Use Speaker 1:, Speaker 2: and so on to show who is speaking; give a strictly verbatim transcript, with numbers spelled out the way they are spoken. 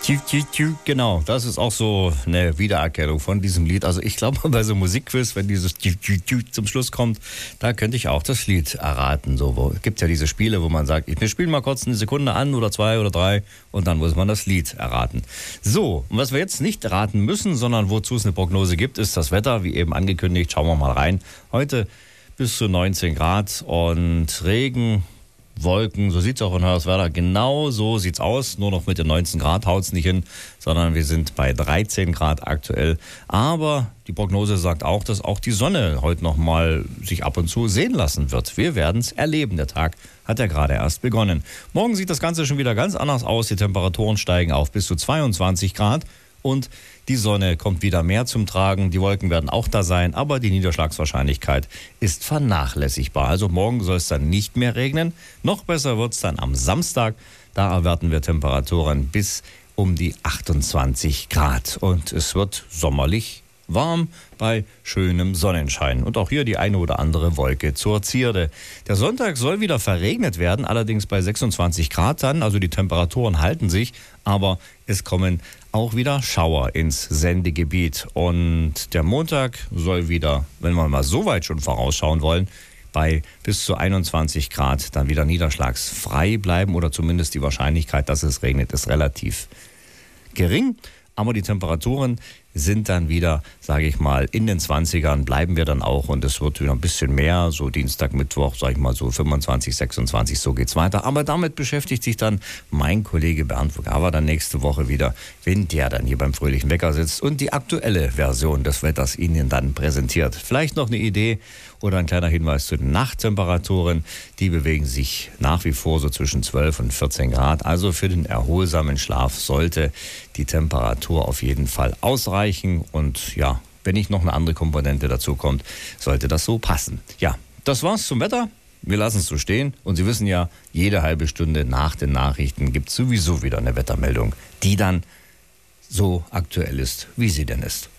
Speaker 1: Tü, tü, tü, genau, das ist auch so eine Wiedererkennung von diesem Lied. Also ich glaube, bei so einem Musikquiz, wenn dieses tü, tü, tü zum Schluss kommt, da könnte ich auch das Lied erraten. So, wo, es gibt ja diese Spiele, wo man sagt, wir spielen mal kurz eine Sekunde an oder zwei oder drei und dann muss man das Lied erraten. So, und was wir jetzt nicht erraten müssen, sondern wozu es eine Prognose gibt, ist das Wetter, wie eben angekündigt. Schauen wir mal rein. Heute bis zu neunzehn Grad und Regen, Wolken, so sieht es auch in Hoyerswerda, genau so sieht's aus, nur noch mit den neunzehn Grad haut's nicht hin, sondern wir sind bei dreizehn Grad aktuell, aber die Prognose sagt auch, dass auch die Sonne heute noch mal sich ab und zu sehen lassen wird. Wir werden es erleben, der Tag hat ja gerade erst begonnen. Morgen sieht das Ganze schon wieder ganz anders aus, die Temperaturen steigen auf bis zu zweiundzwanzig Grad und die Sonne kommt wieder mehr zum Tragen, die Wolken werden auch da sein, aber die Niederschlagswahrscheinlichkeit ist vernachlässigbar. Also morgen soll es dann nicht mehr regnen. Noch besser wird es dann am Samstag. Da erwarten wir Temperaturen bis um die achtundzwanzig Grad. Und es wird sommerlich warm bei schönem Sonnenschein. Und auch hier die eine oder andere Wolke zur Zierde. Der Sonntag soll wieder verregnet werden, allerdings bei sechsundzwanzig Grad dann. Also die Temperaturen halten sich, aber es kommen auch wieder Schauer ins Sendegebiet. Und der Montag soll wieder, wenn wir mal so weit schon vorausschauen wollen, bei bis zu einundzwanzig Grad dann wieder niederschlagsfrei bleiben oder zumindest die Wahrscheinlichkeit, dass es regnet, ist relativ gering. Aber die Temperaturen sind dann wieder, sage ich mal, in den zwanzigern bleiben wir dann auch und es wird wieder ein bisschen mehr, so Dienstag, Mittwoch, sage ich mal so fünfundzwanzig, sechsundzwanzig, so geht's weiter. Aber damit beschäftigt sich dann mein Kollege Bernd Vogava dann nächste Woche wieder, wenn der dann hier beim Fröhlichen Wecker sitzt und die aktuelle Version des Wetters Ihnen dann präsentiert. Vielleicht noch eine Idee oder ein kleiner Hinweis zu den Nachttemperaturen. Die bewegen sich nach wie vor so zwischen zwölf und vierzehn Grad. Also für den erholsamen Schlaf sollte die Temperatur auf jeden Fall ausreichen. Und ja, wenn nicht noch eine andere Komponente dazu kommt, sollte das so passen. Ja, das war's zum Wetter. Wir lassen es so stehen. Und Sie wissen ja, jede halbe Stunde nach den Nachrichten gibt es sowieso wieder eine Wettermeldung, die dann so aktuell ist, wie sie denn ist.